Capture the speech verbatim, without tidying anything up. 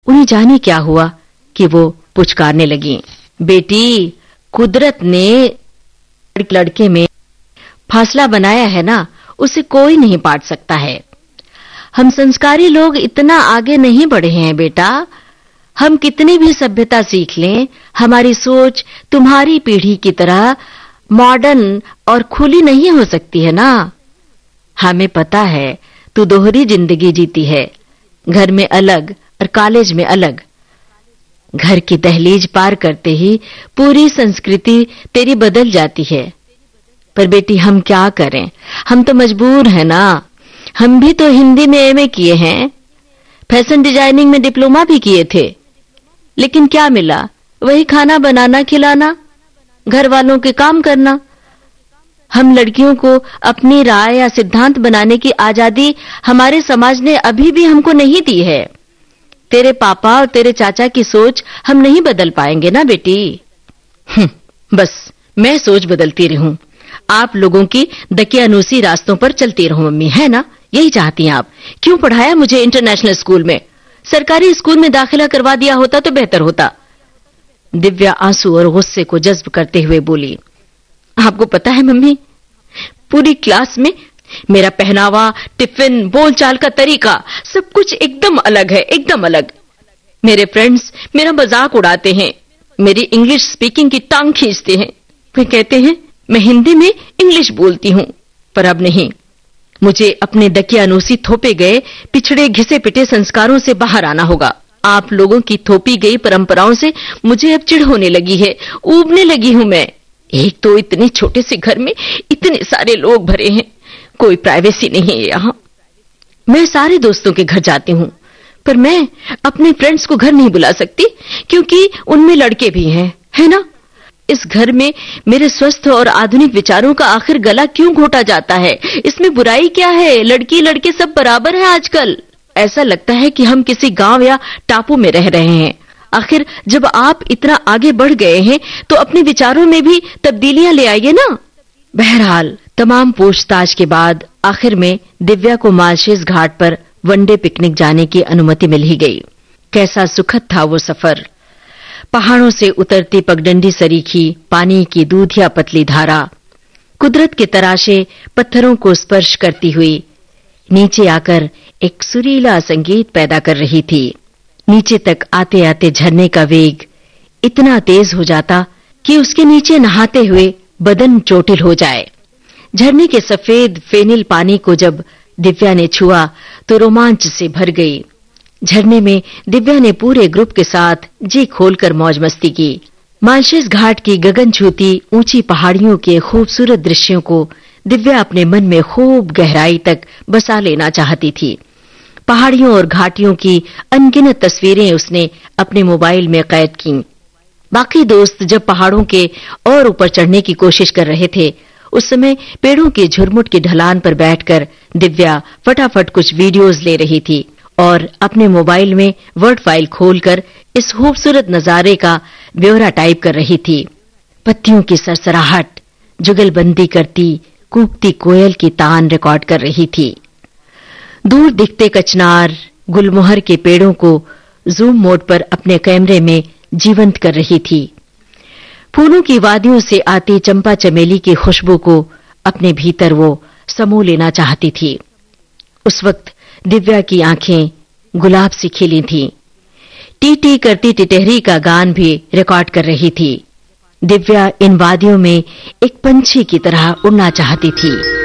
उन्हें जाने क्या हुआ कि वो पुचकारने लगी, बेटी, कुदरत ने लड़के में फासला बनाया है ना, उसे कोई नहीं पाट सकता है। हम संस्कारी लोग इतना आगे नहीं बढ़े हैं बेटा। हम कितनी भी सभ्यता सीख लें, हमारी सोच तुम्हारी पीढ़ी की तरह मॉडर्न और खुली नहीं हो सकती है ना। हमें पता है तू दोहरी जिंदगी जीती है, घर में अलग और कॉलेज में अलग। घर की दहलीज पार करते ही पूरी संस्कृति तेरी बदल जाती है। पर बेटी हम क्या करें, हम तो मजबूर हैं ना। हम भी तो हिंदी में एमए किए हैं, फैशन डिजाइनिंग में डिप्लोमा भी किए थे, लेकिन क्या मिला? वही खाना बनाना खिलाना, घर वालों के काम करना। हम लड़कियों को अपनी राय या सिद्धांत बनाने की आजादी हमारे समाज ने अभी भी हमको नहीं दी है। तेरे पापा और तेरे चाचा की सोच हम नहीं बदल पाएंगे ना बेटी। बस मैं सोच बदलती रहूं, आप लोगों की दकियानूसी रास्तों पर चलती रहूं मम्मी, है ना? यही चाहती हैं आप। क्यों पढ़ाया मुझे इंटरनेशनल स्कूल में? सरकारी स्कूल में दाखिला करवा दिया होता तो बेहतर होता। दिव्या आंसू और गुस्से को जज्ब करते हुए बोली, आपको पता है मम्मी, पूरी क्लास में मेरा पहनावा, टिफिन, बोलचाल का तरीका सब कुछ एकदम अलग है, एकदम अलग। मेरे फ्रेंड्स मेरा मजाक उड़ाते हैं, मेरी इंग्लिश स्पीकिंग की टांग खींचते हैं। वे कहते हैं मैं हिंदी में इंग्लिश बोलती हूं, पर अब नहीं। मुझे अपने दकियानूसी थोपे गए पिछड़े घिसे पिटे संस्कारों से बाहर आना होगा। आप लोगों की थोपी गई परंपराओं से मुझे अब चिढ़ होने लगी है, ऊबने लगी हूं मैं। एक तो इतने छोटे से घर में इतने सारे लोग भरे हैं, कोई प्राइवेसी नहीं है यहाँ। मैं सारे दोस्तों के घर जाती हूँ, पर मैं अपने फ्रेंड्स को घर नहीं बुला सकती क्योंकि उनमें लड़के भी हैं, है ना? इस घर में मेरे स्वस्थ और आधुनिक विचारों का आखिर गला क्यों घोटा जाता है? इसमें बुराई क्या है? लड़की लड़के सब बराबर हैं आजकल। ऐसा लगता है कि हम किसी गांव या टापू में रह रहे हैं। आखिर जब आप इतना आगे बढ़ गए हैं तो अपने विचारों में भी तब्दीलियां ले आइए ना। बहरहाल तमाम पूछताछ के बाद आखिर में दिव्या को मालशेज घाट पर वनडे पिकनिक जाने की अनुमति मिल ही गई। कैसा सुखद था वो सफर। पहाड़ों से उतरती पगडंडी सरीखी पानी की दूधिया पतली धारा कुदरत के तराशे पत्थरों को स्पर्श करती हुई नीचे आकर एक सुरीला संगीत पैदा कर रही थी। नीचे तक आते आते झरने का वेग इतना तेज हो जाता कि उसके नीचे नहाते हुए बदन चोटिल हो जाए। झरने के सफेद फेनिल पानी को जब दिव्या ने छुआ तो रोमांच से भर गई। झरने में दिव्या ने पूरे ग्रुप के साथ जी खोलकर मौज मस्ती की। मालशेज घाट की गगन छूती ऊंची पहाड़ियों के खूबसूरत दृश्यों को दिव्या अपने मन में खूब गहराई तक बसा लेना चाहती थी। पहाड़ियों और घाटियों की अनगिनत तस्वीरें उसने अपने मोबाइल में कैद की। बाकी दोस्त जब पहाड़ों के और ऊपर चढ़ने की कोशिश कर रहे थे, उस समय पेड़ों के झुरमुट की ढलान पर बैठकर दिव्या फटाफट कुछ वीडियोस ले रही थी और अपने मोबाइल में वर्ड फाइल खोलकर इस खूबसूरत नजारे का ब्यौरा टाइप कर रही थी। पत्तियों की सरसराहट, जुगलबंदी करती कूकती कोयल की तान रिकॉर्ड कर रही थी। दूर दिखते कचनार, गुलमोहर के पेड़ों को जूम मोड पर अपने कैमरे में जीवंत कर रही थी। फूलों की वादियों से आती चंपा चमेली की खुशबू को अपने भीतर वो समो लेना चाहती थी। उस वक्त दिव्या की आंखें गुलाब सी खिली थीं। टी टी करती टिटहरी का गान भी रिकॉर्ड कर रही थी। दिव्या इन वादियों में एक पंछी की तरह उड़ना चाहती थी।